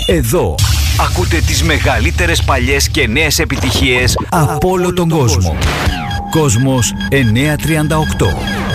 Εδώ ακούτε τις μεγαλύτερες παλιές και νέες επιτυχίες από όλο τον κόσμο. Κόσμος 938.